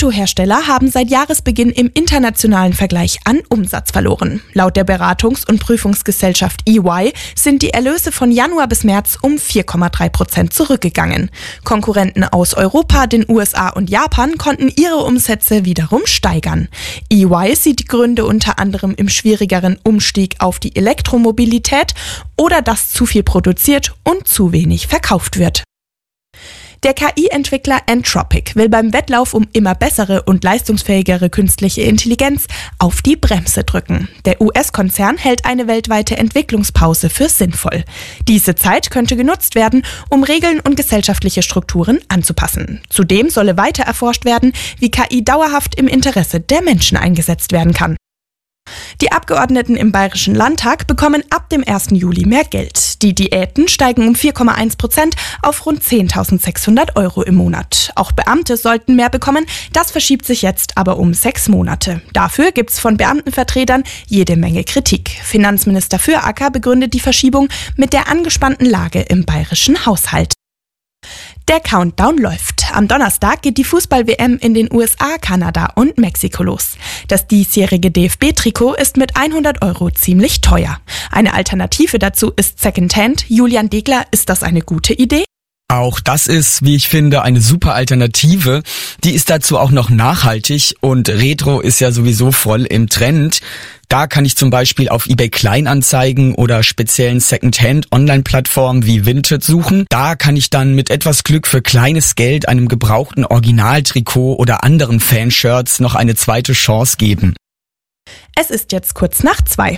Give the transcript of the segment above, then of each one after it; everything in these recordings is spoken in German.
Autohersteller haben seit Jahresbeginn im internationalen Vergleich an Umsatz verloren. Laut der Beratungs- und Prüfungsgesellschaft EY sind die Erlöse von Januar bis März um 4,3% zurückgegangen. Konkurrenten aus Europa, den USA und Japan konnten ihre Umsätze wiederum steigern. EY sieht die Gründe unter anderem im schwierigeren Umstieg auf die Elektromobilität oder dass zu viel produziert und zu wenig verkauft wird. Der KI-Entwickler Anthropic will beim Wettlauf um immer bessere und leistungsfähigere künstliche Intelligenz auf die Bremse drücken. Der US-Konzern hält eine weltweite Entwicklungspause für sinnvoll. Diese Zeit könnte genutzt werden, um Regeln und gesellschaftliche Strukturen anzupassen. Zudem solle weiter erforscht werden, wie KI dauerhaft im Interesse der Menschen eingesetzt werden kann. Die Abgeordneten im Bayerischen Landtag bekommen ab dem 1. Juli mehr Geld. Die Diäten steigen um 4,1% auf rund 10.600 € im Monat. Auch Beamte sollten mehr bekommen, das verschiebt sich jetzt aber um 6 Monate. Dafür gibt's von Beamtenvertretern jede Menge Kritik. Finanzminister Füracker begründet die Verschiebung mit der angespannten Lage im bayerischen Haushalt. Der Countdown läuft. Am Donnerstag geht die Fußball-WM in den USA, Kanada und Mexiko los. Das diesjährige DFB-Trikot ist mit 100 € ziemlich teuer. Eine Alternative dazu ist Secondhand. Julian Degler, ist das eine gute Idee? Auch das ist, wie ich finde, eine super Alternative. Die ist dazu auch noch nachhaltig und Retro ist ja sowieso voll im Trend. Da kann ich zum Beispiel auf eBay Kleinanzeigen oder speziellen Secondhand-Online-Plattformen wie Vinted suchen. Da kann ich dann mit etwas Glück für kleines Geld einem gebrauchten Originaltrikot oder anderen Fanshirts noch eine zweite Chance geben. Es ist jetzt kurz nach 2.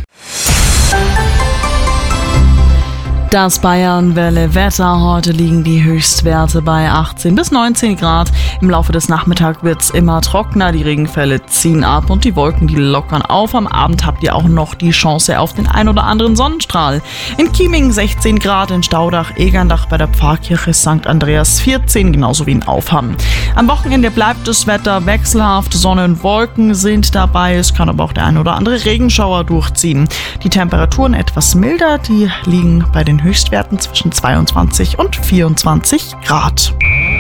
Das Bayernwelle-Wetter. Heute liegen die Höchstwerte bei 18 bis 19 Grad. Im Laufe des Nachmittags wird es immer trockener, die Regenfälle ziehen ab und die Wolken, die lockern auf. Am Abend habt ihr auch noch die Chance auf den ein oder anderen Sonnenstrahl. In Chieming 16 Grad, in Staudach, Egerndach bei der Pfarrkirche St. Andreas 14, genauso wie in Aufham. Am Wochenende bleibt das Wetter wechselhaft, Sonne und Wolken sind dabei. Es kann aber auch der ein oder andere Regenschauer durchziehen. Die Temperaturen etwas milder, die liegen bei den Höchstwerten zwischen 22 und 24 Grad.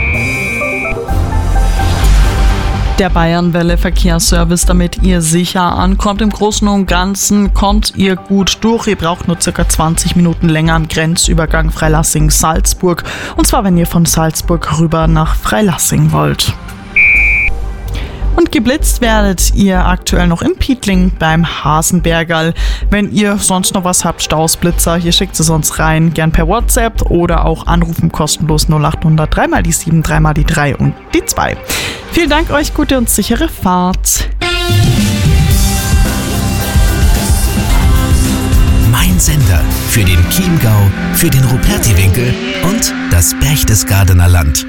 Der Bayernwelle Verkehrsservice, damit ihr sicher ankommt. Im Großen und Ganzen kommt ihr gut durch. Ihr braucht nur ca. 20 Minuten länger am Grenzübergang Freilassing-Salzburg. Und zwar, wenn ihr von Salzburg rüber nach Freilassing wollt. Und geblitzt werdet ihr aktuell noch in Pietling beim Hasenbergerl. Wenn ihr sonst noch was habt, Stausblitzer, hier schickt es uns rein, gern per WhatsApp oder auch anrufen kostenlos 0800 3 mal die 7, 3 mal die 3 und die 2. Vielen Dank euch, gute und sichere Fahrt. Mein Sender für den Chiemgau, für den Rupertiwinkel und das Berchtesgadener Land.